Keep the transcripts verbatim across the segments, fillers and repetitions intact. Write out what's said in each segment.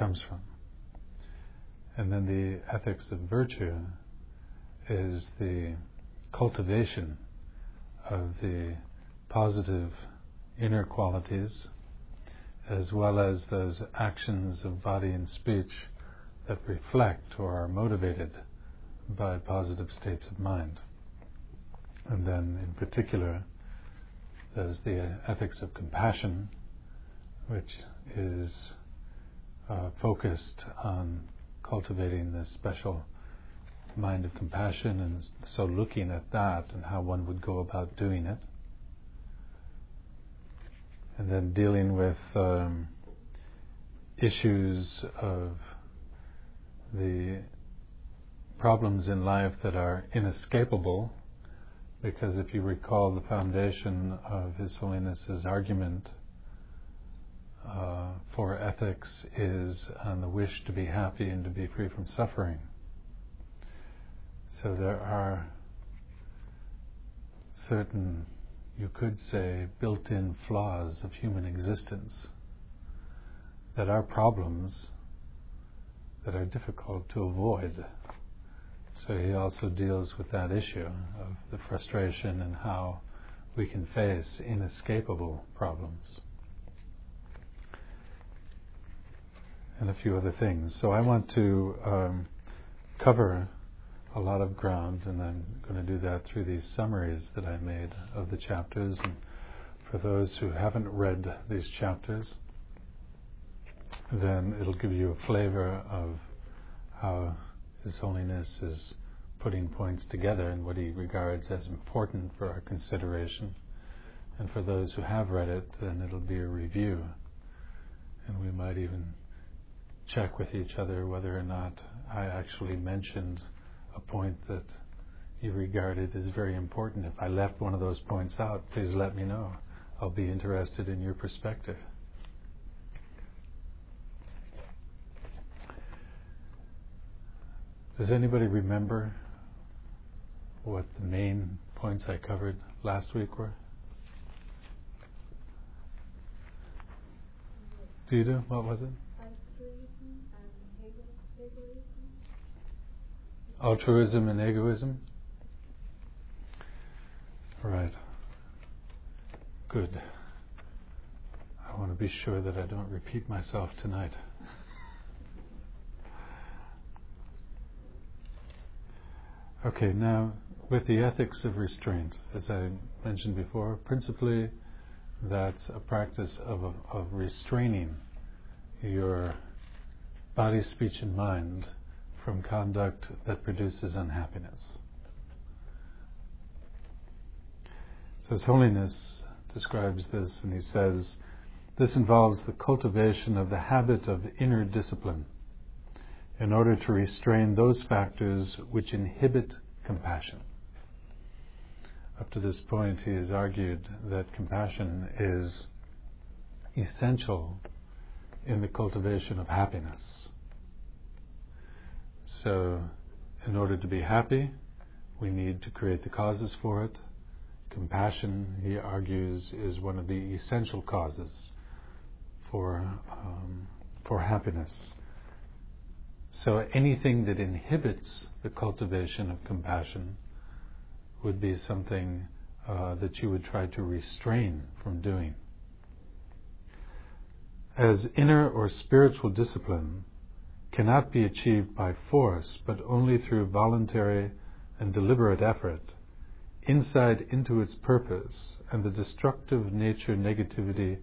comes from. And then the ethics of virtue is the cultivation of the positive inner qualities, as well as those actions of body and speech that reflect or are motivated by positive states of mind. And then in particular, there's the ethics of compassion, which is uh, focused on cultivating this special mind of compassion, and so looking at that and how one would go about doing it. And then dealing with um, issues of the problems in life that are inescapable, because if you recall, the foundation of His Holiness's argument uh, for ethics is on the wish to be happy and to be free from suffering. So there are certain, you could say, built-in flaws of human existence that are problems that are difficult to avoid. So he also deals with that issue of the frustration and how we can face inescapable problems. And a few other things. So I want to um, cover a lot of ground, and I'm going to do that through these summaries that I made of the chapters. And for those who haven't read these chapters, then it'll give you a flavor of how His Holiness is putting points together and what he regards as important for our consideration. And for those who have read it, then it'll be a review. And we might even check with each other whether or not I actually mentioned a point that you regarded as very important. If I left one of those points out, please let me know. I'll be interested in your perspective. Does anybody remember what the main points I covered last week were? Do you do? What was it? Altruism and egoism? Right. Good. I want to be sure that I don't repeat myself tonight. Okay, now with the ethics of restraint, as I mentioned before, principally that's a practice of, of restraining your body, speech, and mind from conduct that produces unhappiness. So His Holiness describes this, and he says, this involves the cultivation of the habit of inner discipline in order to restrain those factors which inhibit compassion. Up to this point, he has argued that compassion is essential in the cultivation of happiness. So, in order to be happy, we need to create the causes for it. Compassion, he argues, is one of the essential causes for um, for happiness. So anything that inhibits the cultivation of compassion would be something uh, that you would try to restrain from doing. As inner or spiritual discipline cannot be achieved by force, but only through voluntary and deliberate effort, insight into its purpose and the destructive nature negativity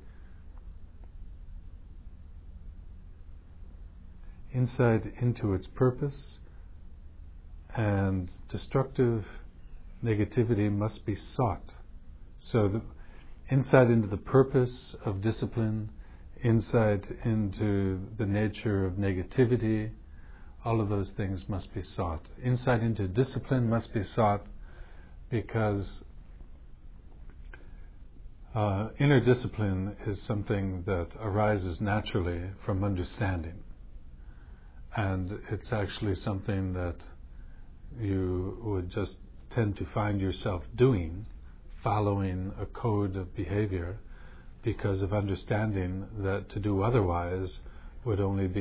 insight into its purpose and destructive negativity must be sought. So the insight into the purpose of discipline, insight into the nature of negativity, all of those things must be sought. Insight into discipline must be sought because uh, inner discipline is something that arises naturally from understanding. And it's actually something that you would just tend to find yourself doing, following a code of behavior, because of understanding that to do otherwise would only be